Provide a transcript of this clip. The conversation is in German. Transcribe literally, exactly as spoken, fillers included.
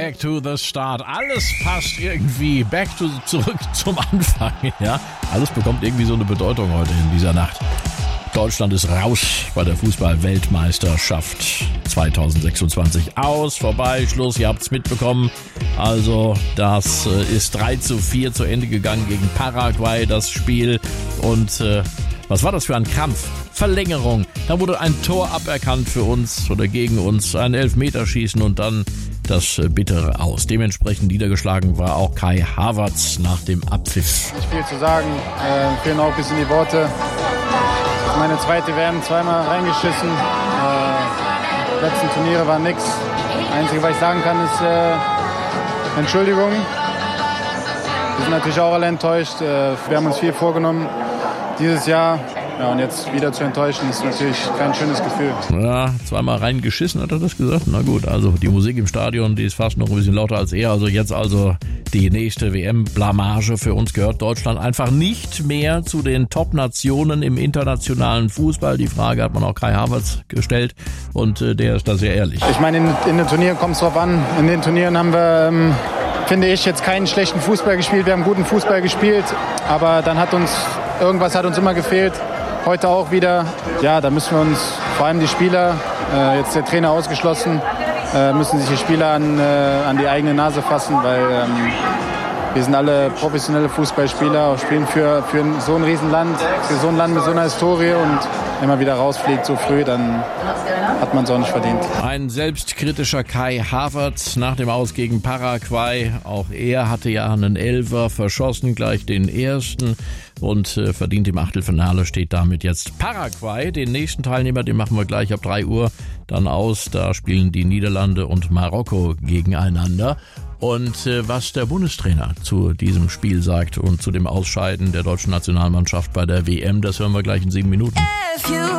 back to the start. Alles passt irgendwie back to, zurück zum Anfang. Ja, alles bekommt irgendwie so eine Bedeutung heute in dieser Nacht. Deutschland ist raus bei der Fußball-Weltmeisterschaft zwanzig sechsundzwanzig. Aus, vorbei, Schluss, ihr habt's mitbekommen. Also das ist drei zu vier zu Ende gegangen gegen Paraguay, das Spiel. Und äh, was war das für ein Kampf? Verlängerung. Da wurde ein Tor aberkannt für uns oder gegen uns, ein Elfmeterschießen und dann das bittere Aus. Dementsprechend niedergeschlagen war auch Kai Havertz nach dem Abpfiff. Nicht viel zu sagen, äh, fehlen auch ein bisschen die Worte. Meine zweite W M zweimal reingeschissen. Äh, letzten Turniere war nix. Das Einzige, was ich sagen kann, ist äh, Entschuldigung. Wir sind natürlich auch alle enttäuscht. Äh, wir haben uns viel vorgenommen dieses Jahr. Ja, und jetzt wieder zu enttäuschen, ist natürlich kein schönes Gefühl. Ja, zweimal reingeschissen, hat er das gesagt? Na gut, also die Musik im Stadion, die ist fast noch ein bisschen lauter als er. Also jetzt also die nächste W M-Blamage. Für uns gehört Deutschland einfach nicht mehr zu den Top-Nationen im internationalen Fußball. Die Frage hat man auch Kai Havertz gestellt und äh, der ist da sehr ehrlich. Ich meine, in, in den Turnieren kommt es drauf an. In den Turnieren haben wir, ähm, finde ich, jetzt keinen schlechten Fußball gespielt. Wir haben guten Fußball gespielt, aber dann hat uns, irgendwas hat uns immer gefehlt. Heute auch wieder. Ja, da müssen wir uns, vor allem die Spieler, äh, jetzt der Trainer ausgeschlossen, äh, müssen sich die Spieler an, äh, an die eigene Nase fassen, weil ähm, wir sind alle professionelle Fußballspieler, spielen für, für so ein Riesenland, für so ein Land mit so einer Historie und wenn man wieder rausfliegt so früh, dann hat man es auch nicht verdient. Ein selbstkritischer Kai Havertz nach dem Aus gegen Paraguay. Auch er hatte ja einen Elfer verschossen, gleich den ersten und äh, verdient im Achtelfinale, steht damit jetzt Paraguay. Den nächsten Teilnehmer, den machen wir gleich ab drei Uhr dann aus. Da spielen die Niederlande und Marokko gegeneinander. Und äh, was der Bundestrainer zu diesem Spiel sagt und zu dem Ausscheiden der deutschen Nationalmannschaft bei der W M, das hören wir gleich in sieben Minuten.